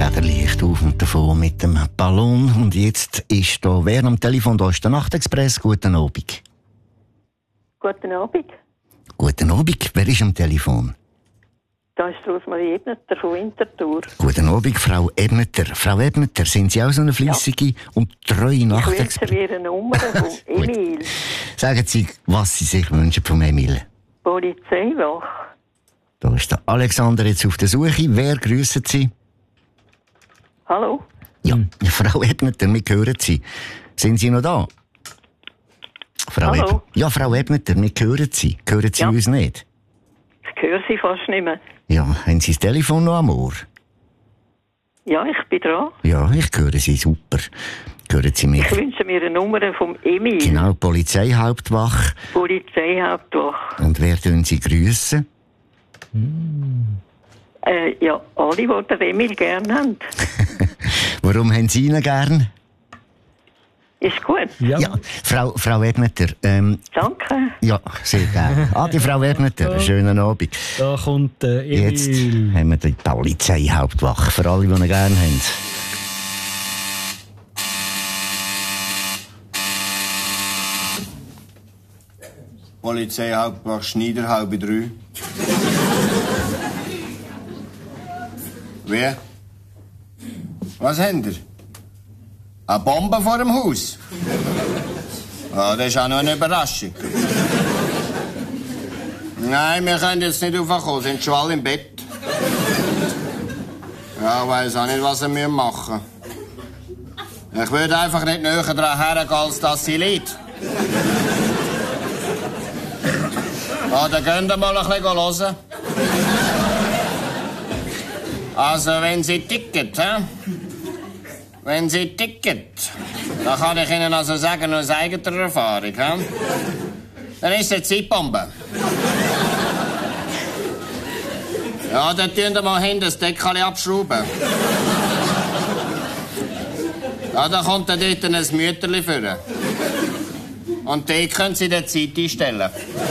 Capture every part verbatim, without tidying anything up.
Federlicht auf und davon mit dem Ballon. Und jetzt ist da, wer am Telefon? Da ist der Nachtexpress. Guten Abend. Guten Abend. Guten Abend. Wer ist am Telefon? Da ist Rosmarie Ebneter von Winterthur. Guten Abend, Frau Ebneter. Frau Ebneter, sind Sie auch so eine fleissige ja. und treue Nachtexpress? Ich wünsche mir eine Nummer von Emil. Sagen Sie, was Sie sich wünschen vom Emil. Polizeiwache. Da ist der Alexander jetzt auf der Suche. Wer grüssen Sie? Hallo? Ja, Frau Ebneter, wir hören Sie. Sind Sie noch da? Frau Hallo? Eb- ja, Frau Ebneter, wir hören Sie. Hören Sie ja. uns nicht? Ich höre Sie fast nicht mehr. Ja, haben Sie das Telefon noch am Ohr? Ja, ich bin dran. Ja, ich höre Sie super. Hören Sie mich? Ich wünsche mir eine Nummer vom Emil. Genau, Polizeihauptwache. Polizeihauptwache. Und wer tun Sie grüssen? Mm. Äh, ja, alle, die den Emil gerne haben. Warum haben Sie ihn gern? Ist gut. Ja, ja Frau, Frau Ebneter. Ähm, Danke. Ja, sehr gerne. Adi, Frau Ebneter, einen schönen Abend. Da kommt der Emil. Jetzt haben wir die Polizeihauptwache für alle, die ihn gerne haben. Polizeihauptwache Schneider, halbe drei. Wer? Was habt ihr? Eine Bombe vor dem Haus? Ja, das ist auch noch eine Überraschung. Nein, wir können jetzt nicht raufkommen, sind schon alle im Bett. Ja, ich weiss auch nicht, was wir machen müssen. Ich würde einfach nicht näher daran hergehen, als dass sie liegt. Ja, dann könnt ihr mal ein bisschen hören. Also, wenn sie ticket, hä? Wenn sie ticket, dann kann ich Ihnen also sagen, aus eigener Erfahrung, hä? Dann ist es eine Zeitbombe. Ja, dann tun wir mal hinten das Deckel abschrauben. Ja, dann kommt dann dort ein Mütterli vor. Und die können Sie der Zeit einstellen.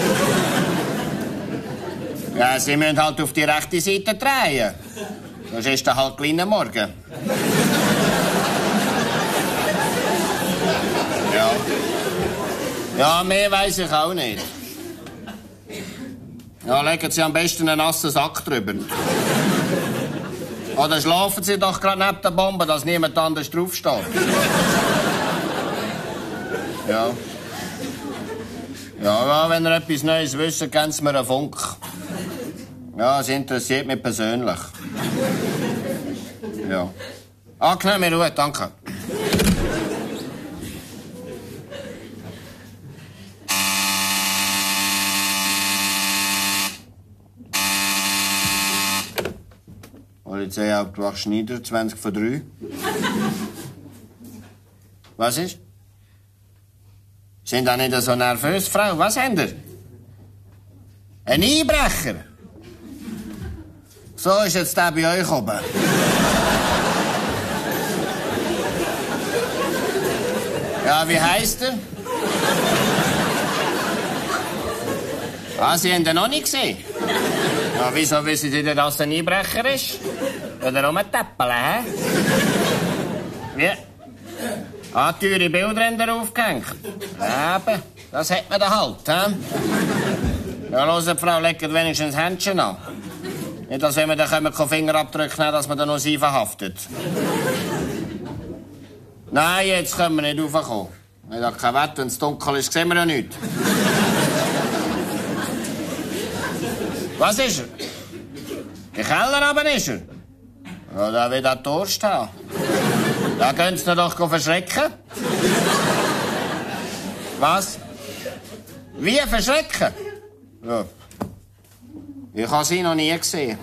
Ja, Sie müssen halt auf die rechte Seite drehen. Sonst ist der halt kleiner Morgen. Ja. Ja, mehr weiss ich auch nicht. Ja, legen Sie am besten einen nassen Sack drüber. Oder schlafen Sie doch gerade neben der Bombe, dass niemand anders draufsteht. Ja. Ja, ja, wenn ihr etwas Neues wisst, geben Sie mir einen Funk. Ja, es interessiert mich persönlich. Ja. Angenehme Ruhe, danke. Polizeihauptwache Schneider, zwanzig vor drei. Was ist? Sind da nicht so nervös, Frau? Was habt ihr? Ein Einbrecher? So ist jetzt der bei euch oben. Ja, wie heisst er? Ah, Sie haben ihn noch nicht gesehen? Ja, wieso wissen Sie denn, dass er ein Einbrecher ist? Will er rumtäppeln, hä? Wie? Ah, teure Bilder haben er aufgehängt. Eben, das hat man da halt, hä? Ja, hört, Frau, legt wenigstens das Händchen an. Nicht, dass wenn wir dann keinen Fingerabdruck nehmen, dass man dann noch sie verhaftet. Nein, jetzt können wir nicht raufkommen. Ich habe kein Wetter, wenn es dunkel ist, sehen wir ja nichts. Was ist er? Im Keller aber ist er. Ja, da will er Durst haben. Da könnt ihr doch verschrecken. Was? Wie verschrecken? Ja. Ich habe sie noch nie gesehen.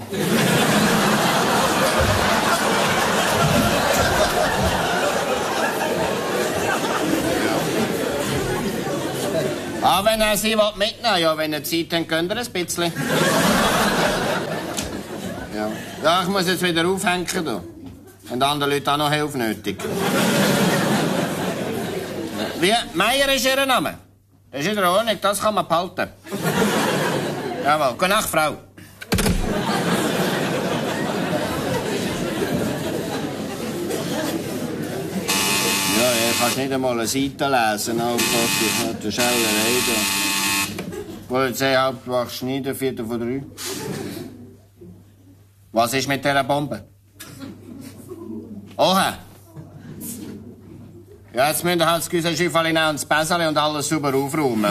Ah, wenn er sie mitnehmen will, ja, wenn er Zeit hat, könnt ihr ein bisschen. Ja. Ja, ich muss jetzt wieder aufhängen. Da. Und andere Leute auch noch Hilfe nötig. Wie? Meier ist ihr Name? Das ist in der Ordnung, das kann man behalten. Jawohl, gute Nacht, Frau. kannst nicht einmal eine Seite lesen. Oh Gott, das ist eine Schellerei da. Polizei Hauptwache Schneider, Viertel von drei. Was ist mit dieser Bombe? Oha! Ja, jetzt müsst ihr halt das Güsenschiffchen nehmen und das Bässerli und alles sauber aufräumen.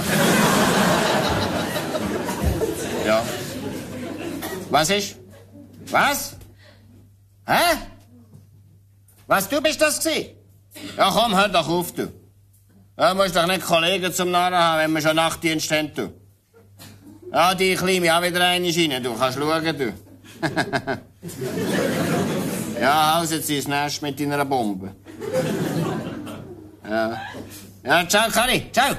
Ja. Was ist? Was? Hä? Was, du bist das gewesen? Ja, komm, hör doch auf, du. Ja, musst doch nicht Kollegen zum Narren haben, wenn wir schon Nachtdienst haben, du. Ja, die kleine mich auch wieder rein rein, du. Kannst schauen, du. Ja, haus jetzt ins Nest mit deiner Bombe. Ja. Ja, ciao, Kari, ciao.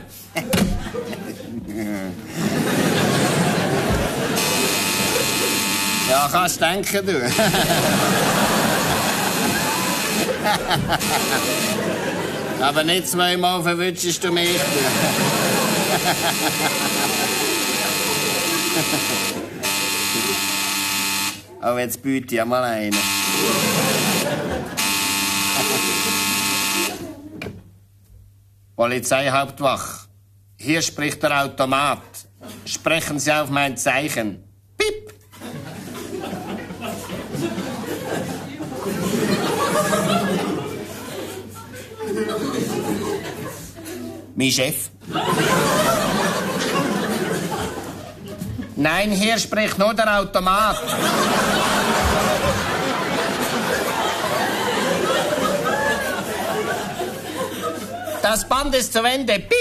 Ja, kannst denken, du. Aber nicht zweimal verwünschst du mich. Aber jetzt biete ich mal einen. Polizeihauptwache. Hier spricht der Automat. Sprechen Sie auf mein Zeichen. Piep! Mein Chef? Nein, hier spricht nur der Automat. Das Band ist zu Ende. Piep!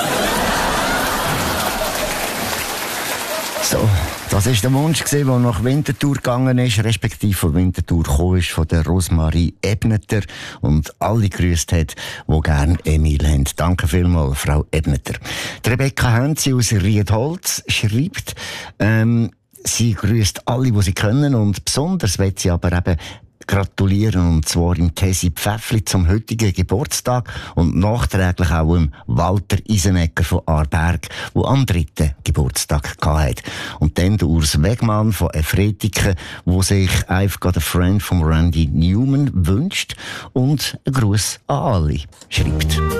So, das war der Wunsch, der nach Winterthur gegangen ist, respektive von Winterthur gekommen ist, von der Rosmarie Ebneter und alle gegrüßt hat, die gerne Emil haben. Danke vielmals, Frau Ebneter. Die Rebecca Hänzi aus Riedholz schreibt, ähm, sie grüßt alle, die sie können, und besonders will sie aber eben gratulieren, und zwar im Tessi Pfäffli zum heutigen Geburtstag und nachträglich auch im Walter Isenegger von Aarberg, der am dritten Geburtstag hatte. Und dann der Urs Wegmann von Efretiken, der sich «I've got a friend» von Randy Newman wünscht und einen Gruß an alle schreibt.